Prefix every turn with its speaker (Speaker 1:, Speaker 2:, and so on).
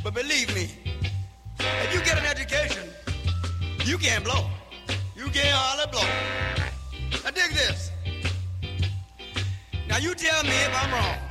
Speaker 1: But believe me, if you get an education, you can't blow. You can't hardly blow. Now dig this. Now you tell me if I'm wrong.